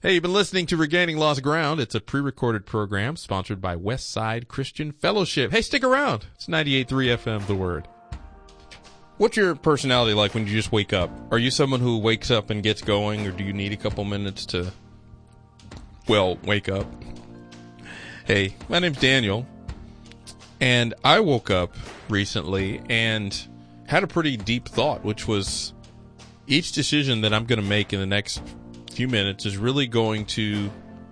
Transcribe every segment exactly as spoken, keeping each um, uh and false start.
Hey, you've been listening to Regaining Lost Ground. It's a pre-recorded program sponsored by Westside Christian Fellowship. Hey, stick around. It's ninety-eight point three F M, The Word. What's your personality like when you just wake up? Are you someone who wakes up and gets going, or do you need a couple minutes to, well, wake up? Hey, my name's Daniel, and I woke up recently and had a pretty deep thought, which was each decision that I'm going to make in the next few minutes is really going to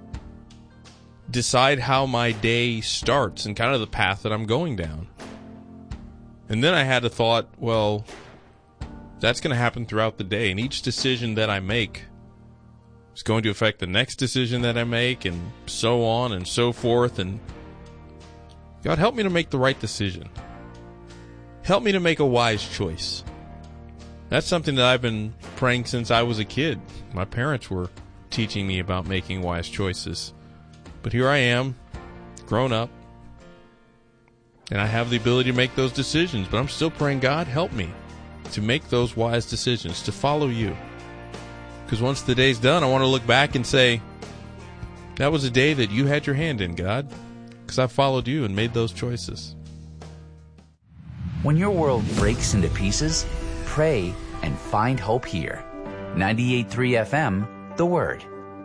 decide how my day starts and kind of the path that I'm going down. And then I had a thought, well, that's going to happen throughout the day, and each decision that I make is going to affect the next decision that I make, and so on and so forth. And God, help me to make the right decision. Help me to make a wise choice. That's something that I've been praying since I was a kid. My parents were teaching me about making wise choices. But here I am, grown up, and I have the ability to make those decisions. But I'm still praying, God, help me to make those wise decisions, to follow you. Because once the day's done, I want to look back and say, that was a day that you had your hand in, God, because I followed you and made those choices. When your world breaks into pieces, pray and find hope here. ninety-eight point three F M, The Word.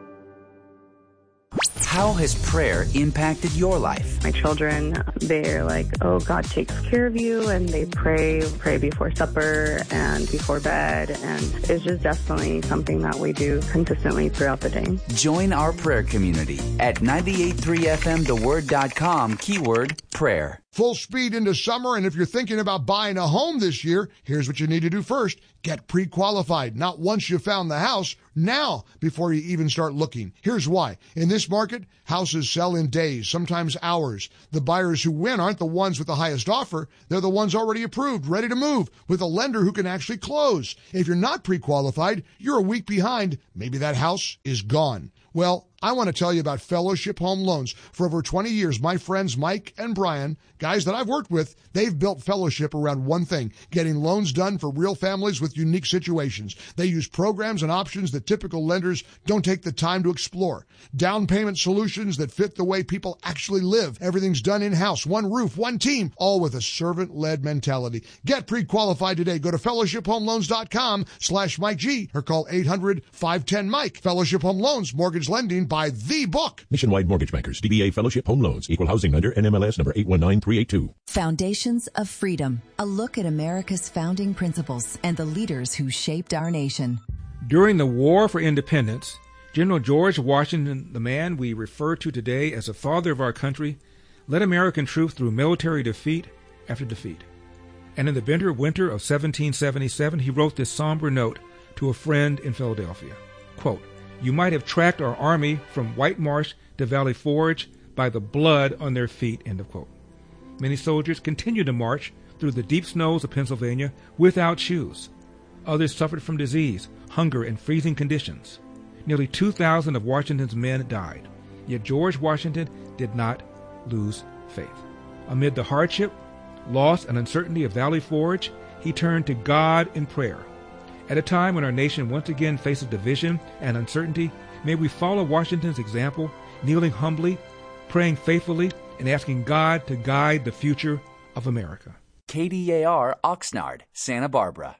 How has prayer impacted your life? My children, they're like, oh, God takes care of you, and they pray, pray before supper and before bed, and it's just definitely something that we do consistently throughout the day. Join our prayer community at ninety-eight point three F M the word dot com, keyword prayer. Full speed into summer, and if you're thinking about buying a home this year, here's what you need to do first. Get pre-qualified, not once you found the house, now before you even start looking. Here's why. In this market, houses sell in days, sometimes hours. The buyers who win aren't the ones with the highest offer. They're the ones already approved, ready to move, with a lender who can actually close. If you're not pre-qualified, you're a week behind. Maybe that house is gone. Well, I want to tell you about Fellowship Home Loans. For over twenty years, my friends Mike and Brian, guys that I've worked with, they've built Fellowship around one thing, getting loans done for real families with unique situations. They use programs and options that typical lenders don't take the time to explore. Down payment solutions that fit the way people actually live. Everything's done in-house, one roof, one team, all with a servant-led mentality. Get pre-qualified today. Go to fellowship home loans dot com slash Mike G or call eight hundred, five one zero, Mike. Fellowship Home Loans, mortgage lending by the book. Nationwide Mortgage Bankers, D B A Fellowship Home Loans, Equal Housing Lender, N M L S number eight one nine three eight two. Foundations of Freedom, a look at America's founding principles and the leaders who shaped our nation. During the War for Independence, General George Washington, the man we refer to today as the father of our country, led American troops through military defeat after defeat. And in the bitter winter of seventeen seventy-seven, he wrote this somber note to a friend in Philadelphia. Quote, "You might have tracked our army from White Marsh to Valley Forge by the blood on their feet," end of quote. Many soldiers continued to march through the deep snows of Pennsylvania without shoes. Others suffered from disease, hunger, and freezing conditions. Nearly two thousand of Washington's men died. Yet George Washington did not lose faith. Amid the hardship, loss, and uncertainty of Valley Forge, he turned to God in prayer. At a time when our nation once again faces division and uncertainty, may we follow Washington's example, kneeling humbly, praying faithfully, and asking God to guide the future of America. K D A R Oxnard, Santa Barbara.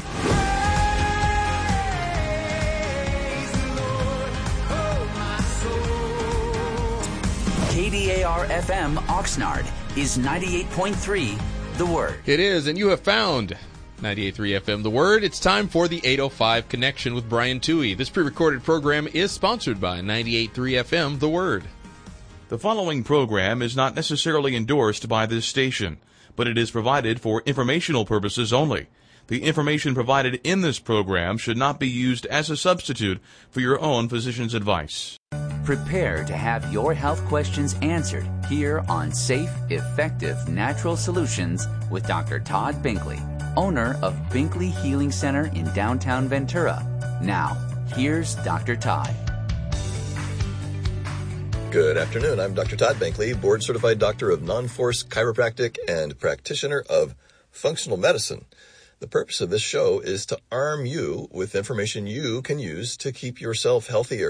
K D A R F M Oxnard is ninety-eight point three, The Word. It is, and you have found ninety-eight point three F M, The Word. It's time for the eight oh five Connection with Brian Toohey. This pre-recorded program is sponsored by ninety-eight point three F M, The Word. The following program is not necessarily endorsed by this station, but it is provided for informational purposes only. The information provided in this program should not be used as a substitute for your own physician's advice. Prepare to have your health questions answered here on Safe, Effective Natural Solutions with Doctor Todd Binkley, owner of Binkley Healing Center in downtown Ventura. Now, here's Doctor Todd. Good afternoon. I'm Doctor Todd Binkley, board-certified doctor of non-force chiropractic and practitioner of functional medicine. The purpose of this show is to arm you with information you can use to keep yourself healthier.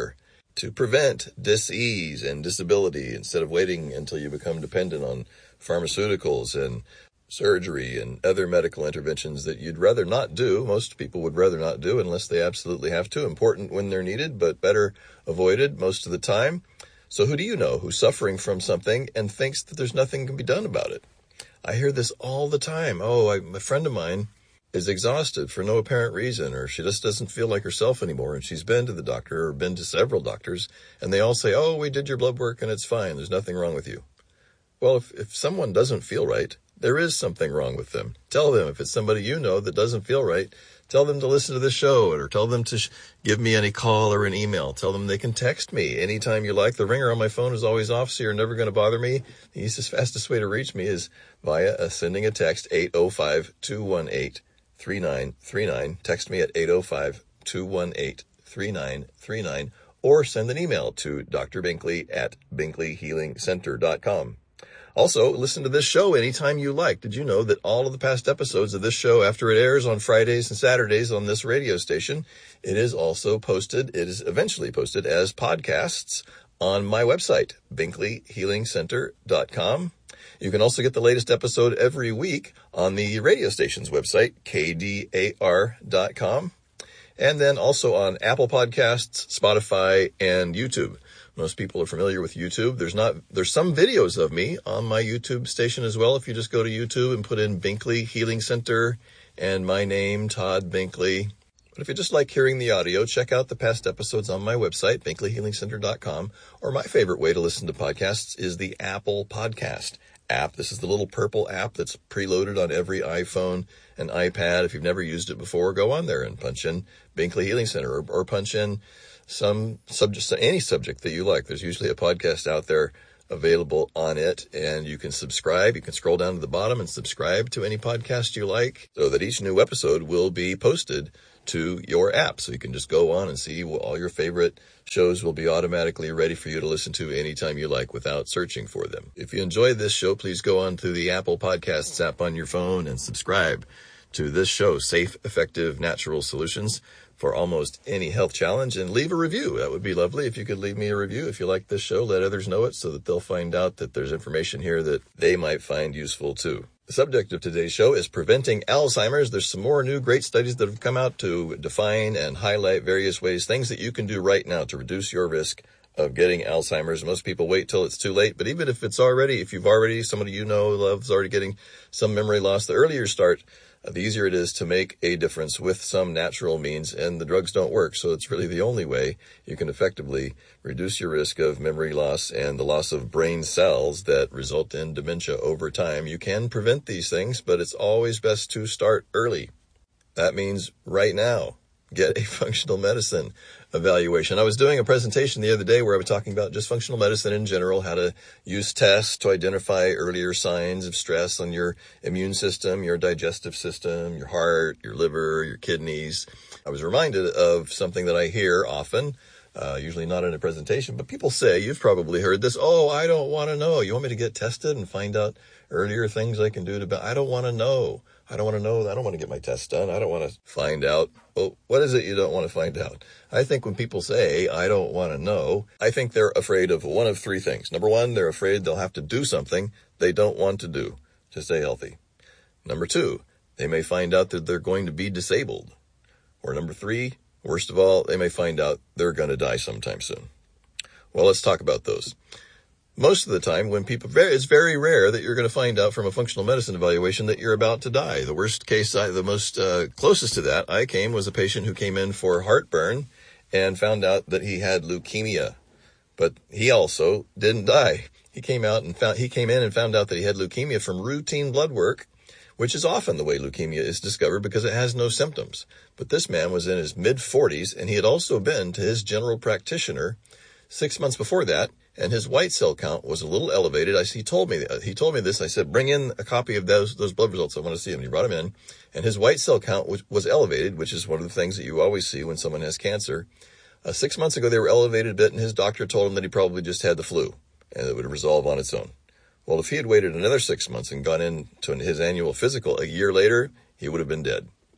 to prevent dis-ease and disability instead of waiting until you become dependent on pharmaceuticals and surgery and other medical interventions that you'd rather not do. Most people would rather not do unless they absolutely have to. Important when they're needed, but better avoided most of the time. So who do you know who's suffering from something and thinks that there's nothing can be done about it? I hear this all the time. Oh, I, a friend of mine is exhausted for no apparent reason, or she just doesn't feel like herself anymore, and she's been to the doctor or been to several doctors, and they all say, oh, we did your blood work and it's fine. There's nothing wrong with you. Well, if, if someone doesn't feel right, there is something wrong with them. Tell them. If it's somebody you know that doesn't feel right, tell them to listen to this show, or tell them to sh- give me any call or an email. Tell them they can text me anytime you like. The ringer on my phone is always off, so you're never going to bother me. The easiest, fastest way to reach me is via uh, sending a text, eight oh five, two one eight, three nine three nine. Text me at eight oh five, two one eight, three nine three nine, or send an email to d r binkley at binkley healing center dot com. Also, listen to this show anytime you like. Did you know that all of the past episodes of this show, after it airs on Fridays and Saturdays on this radio station, it is also posted, it is eventually posted as podcasts on my website, binkley healing center dot com. You can also get the latest episode every week on the radio station's website, k d a r dot com, and then also on Apple Podcasts, Spotify, and YouTube. Most people are familiar with YouTube. There's not, there's some videos of me on my YouTube station as well. If you just go to YouTube and put in Binkley Healing Center and my name, Todd Binkley. But if you just like hearing the audio, check out the past episodes on my website, binkley healing center dot com. Or my favorite way to listen to podcasts is the Apple Podcast app. This is the little purple app that's preloaded on every iPhone and iPad. If you've never used it before, go on there and punch in Binkley Healing Center, or, or punch in some subject, any subject that you like. There's usually a podcast out there available on it, and you can subscribe. You can scroll down to the bottom and subscribe to any podcast you like, so that each new episode will be posted to your app. So you can just go on and see all your favorite shows will be automatically ready for you to listen to anytime you like without searching for them. If you enjoyed this show, please go on to the Apple Podcasts app on your phone and subscribe to this show, Safe, Effective, Natural Solutions for almost any health challenge, and leave a review. That would be lovely if you could leave me a review. If you like this show, let others know it so that they'll find out that there's information here that they might find useful too. The subject of today's show is preventing Alzheimer's. There's some more new great studies that have come out to define and highlight various ways, things that you can do right now to reduce your risk of getting Alzheimer's. Most people wait till it's too late, but even if it's already, if you've already, somebody you know loves already getting some memory loss, the earlier you start, the easier it is to make a difference with some natural means, and the drugs don't work. So it's really the only way you can effectively reduce your risk of memory loss and the loss of brain cells that result in dementia over time. You can prevent these things, but it's always best to start early. That means right now, get a functional medicine evaluation. I was doing a presentation the other day where I was talking about just functional medicine in general, how to use tests to identify earlier signs of stress on your immune system, your digestive system, your heart, your liver, your kidneys. I was reminded of something that I hear often, uh, usually not in a presentation, but people say, you've probably heard this, oh, I don't want to know. You want me to get tested and find out earlier things I can do to, I don't want to know. I don't want to know. I don't want to get my tests done. I don't want to find out. Well, what is it you don't want to find out? I think when people say, I don't want to know, I think they're afraid of one of three things. Number one, they're afraid they'll have to do something they don't want to do to stay healthy. Number two, they may find out that they're going to be disabled. Or number three, worst of all, they may find out they're going to die sometime soon. Well, let's talk about those. Most of the time, when people, it's very rare that you're going to find out from a functional medicine evaluation that you're about to die. The worst case, the most uh, closest to that I came was a patient who came in for heartburn and found out that he had leukemia, but he also didn't die. He came out and found, he came in and found out that he had leukemia from routine blood work, which is often the way leukemia is discovered because it has no symptoms. But this man was in his mid forties, and he had also been to his general practitioner six months before that, and his white cell count was a little elevated. I, he told me he told me this. I said, bring in a copy of those those blood results. I want to see them. And he brought them in, and his white cell count was, was elevated, which is one of the things that you always see when someone has cancer. Uh, six months ago, they were elevated a bit, and his doctor told him that he probably just had the flu, and it would resolve on its own. Well, if he had waited another six months and gone in to his annual physical a year later, he would have been dead.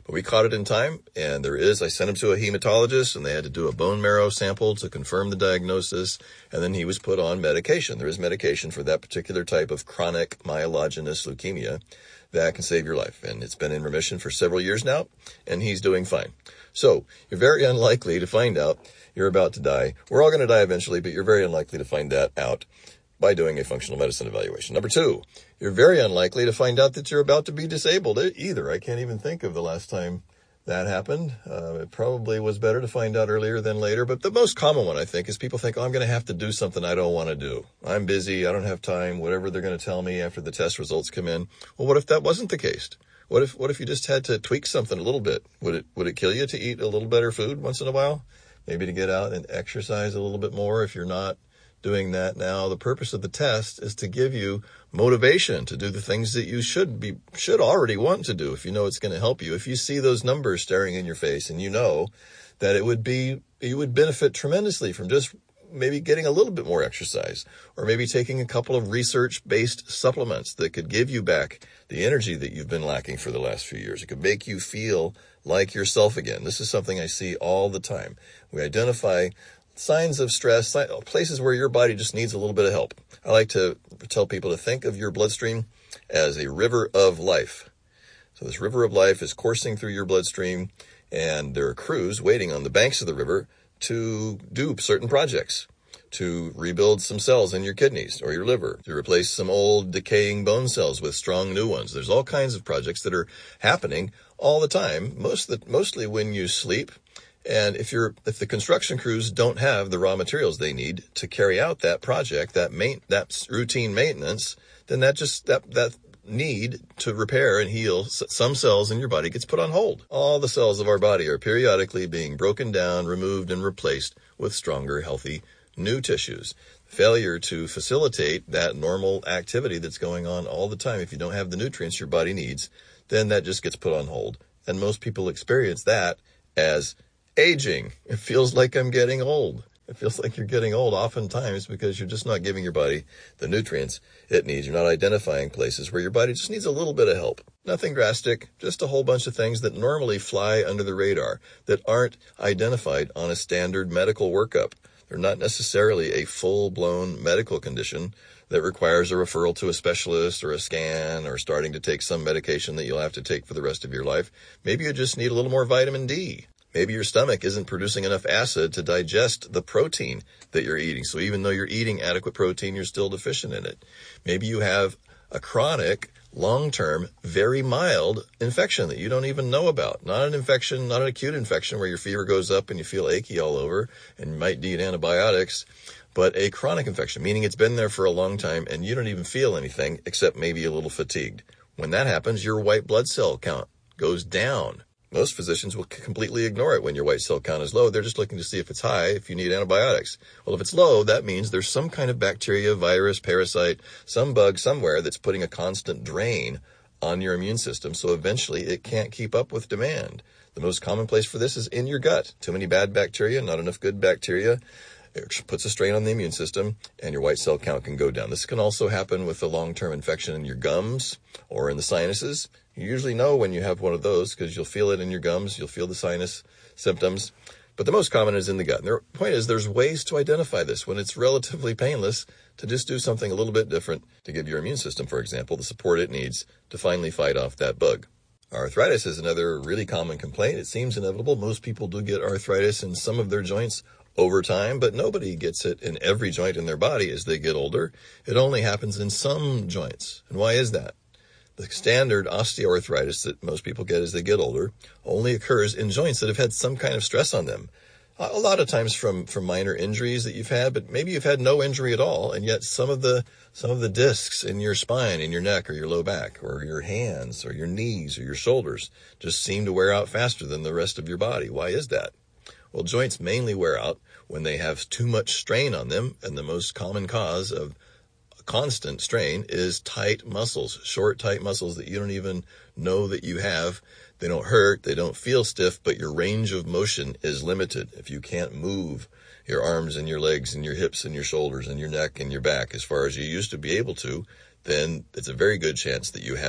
But we caught it in time, and there is, I sent him to a hematologist, and they had to do a bone marrow sample to confirm the diagnosis, and then he was put on medication. There is medication for that particular type of chronic myelogenous leukemia that can save your life, and it's been in remission for several years now, and he's doing fine. So you're very unlikely to find out you're about to die. We're all going to die eventually, but you're very unlikely to find that out by doing a functional medicine evaluation. Number two, you're very unlikely to find out that you're about to be disabled either. I can't even think of the last time that happened. Uh, it probably was better to find out earlier than later. But the most common one, I think, is people think, oh, I'm going to have to do something I don't want to do. I'm busy. I don't have time. Whatever they're going to tell me after the test results come in. Well, what if that wasn't the case? What if what if you just had to tweak something a little bit? Would it would it kill you to eat a little better food once in a while? Maybe to get out and exercise a little bit more if you're not doing that now. The purpose of the test is to give you motivation to do the things that you should be, should already want to do if you know it's going to help you. If you see those numbers staring in your face and you know that it would be, you would benefit tremendously from just maybe getting a little bit more exercise, or maybe taking a couple of research-based supplements that could give you back the energy that you've been lacking for the last few years. It could make you feel like yourself again. This is something I see all the time. We identify signs of stress, places where your body just needs a little bit of help. I like to tell people to think of your bloodstream as a river of life. So this river of life is coursing through your bloodstream, and there are crews waiting on the banks of the river to do certain projects, to rebuild some cells in your kidneys or your liver, to replace some old decaying bone cells with strong new ones. There's all kinds of projects that are happening all the time, most the, mostly when you sleep. And if you're, if the construction crews don't have the raw materials they need to carry out that project, that main, that routine maintenance, then that just, that, that need to repair and heal some cells in your body gets put on hold. All the cells of our body are periodically being broken down, removed, and replaced with stronger, healthy, new tissues. Failure to facilitate that normal activity that's going on all the time, if you don't have the nutrients your body needs, then that just gets put on hold. And most people experience that as aging. It feels like I'm getting old. It feels like you're getting old oftentimes because you're just not giving your body the nutrients it needs. You're not identifying places where your body just needs a little bit of help. Nothing drastic, just a whole bunch of things that normally fly under the radar, that aren't identified on a standard medical workup. They're not necessarily a full-blown medical condition that requires a referral to a specialist or a scan or starting to take some medication that you'll have to take for the rest of your life. Maybe you just need a little more vitamin D. Maybe your stomach isn't producing enough acid to digest the protein that you're eating. So even though you're eating adequate protein, you're still deficient in it. Maybe you have a chronic, long-term, very mild infection that you don't even know about. Not an infection, not an acute infection where your fever goes up and you feel achy all over and you might need antibiotics, but a chronic infection, meaning it's been there for a long time and you don't even feel anything except maybe a little fatigued. When that happens, your white blood cell count goes down. Most physicians will completely ignore it when your white cell count is low. They're just looking to see if it's high, if you need antibiotics. Well, if it's low, that means there's some kind of bacteria, virus, parasite, some bug somewhere that's putting a constant drain on your immune system. So eventually it can't keep up with demand. The most common place for this is in your gut. Too many bad bacteria, not enough good bacteria. It puts a strain on the immune system and your white cell count can go down. This can also happen with a long-term infection in your gums or in the sinuses. You usually know when you have one of those because you'll feel it in your gums. You'll feel the sinus symptoms. But the most common is in the gut. And the point is there's ways to identify this when it's relatively painless to just do something a little bit different to give your immune system, for example, the support it needs to finally fight off that bug. Arthritis is another really common complaint. It seems inevitable. Most people do get arthritis in some of their joints over time, but nobody gets it in every joint in their body as they get older. It only happens in some joints. And why is that? The standard osteoarthritis that most people get as they get older only occurs in joints that have had some kind of stress on them. A lot of times from, from minor injuries that you've had, but maybe you've had no injury at all, and yet some of the some of the discs in your spine, in your neck or your low back or your hands or your knees or your shoulders just seem to wear out faster than the rest of your body. Why is that? Well, joints mainly wear out when they have too much strain on them, and the most common cause of constant strain is tight muscles, short, tight muscles that you don't even know that you have. They don't hurt, they don't feel stiff, but your range of motion is limited. If you can't move your arms and your legs and your hips and your shoulders and your neck and your back as far as you used to be able to, then it's a very good chance that you have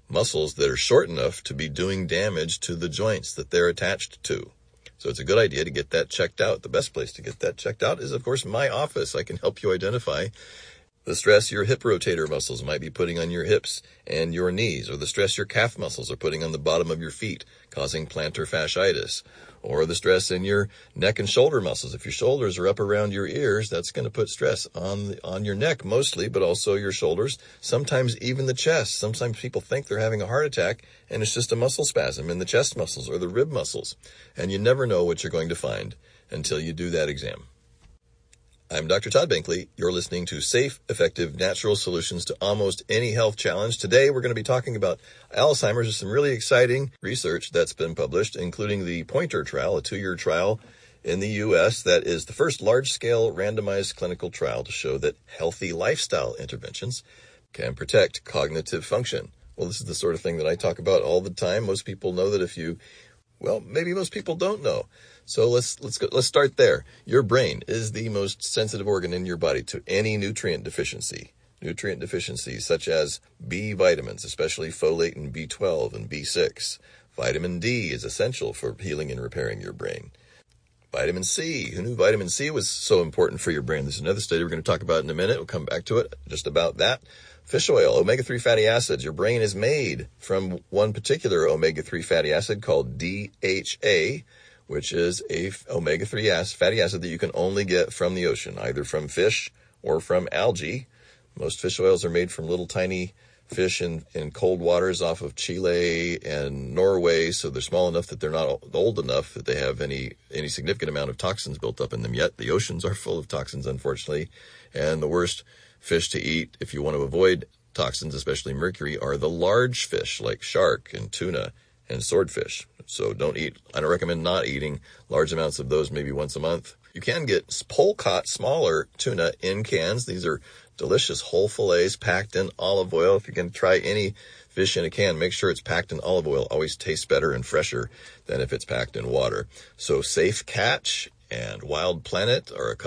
muscles that are short enough to be doing damage to the joints that they're attached to. So it's a good idea to get that checked out. The best place to get that checked out is, of course, my office. I can help you identify the stress your hip rotator muscles might be putting on your hips and your knees, or the stress your calf muscles are putting on the bottom of your feet, causing plantar fasciitis, or the stress in your neck and shoulder muscles. If your shoulders are up around your ears, that's going to put stress on the, on your neck mostly, but also your shoulders, sometimes even the chest. Sometimes people think they're having a heart attack, and it's just a muscle spasm in the chest muscles or the rib muscles, and you never know what you're going to find until you do that exam. I'm Doctor Todd Binkley. You're listening to Safe, Effective, Natural Solutions to Almost Any Health Challenge. Today, we're going to be talking about Alzheimer's. There's some really exciting research that's been published, including the POINTER trial, a two-year trial in the U S that is the first large-scale randomized clinical trial to show that healthy lifestyle interventions can protect cognitive function. Well, this is the sort of thing that I talk about all the time. Most people know that if you, well, maybe most people don't know. So let's let's go, let's start there. Your brain is the most sensitive organ in your body to any nutrient deficiency. Nutrient deficiencies such as B vitamins, especially folate and B twelve and B six. Vitamin D is essential for healing and repairing your brain. Vitamin C. Who knew vitamin C was so important for your brain? There's another study we're going to talk about in a minute. We'll come back to it just about that. Fish oil, omega three fatty acids. Your brain is made from one particular omega three fatty acid called D H A, which is a omega three fatty acid that you can only get from the ocean, either from fish or from algae. Most fish oils are made from little tiny fish in, in cold waters off of Chile and Norway, so they're small enough that they're not old enough that they have any, any significant amount of toxins built up in them yet. The oceans are full of toxins, unfortunately, and the worst fish to eat if you want to avoid toxins, especially mercury, are the large fish like shark and tuna and swordfish. So don't eat, I don't recommend not eating large amounts of those, maybe once a month. You can get pole-caught smaller tuna in cans. These are delicious whole fillets packed in olive oil. If you're going to try any fish in a can, make sure it's packed in olive oil. Always tastes better and fresher than if it's packed in water. So Safe Catch and Wild Planet are a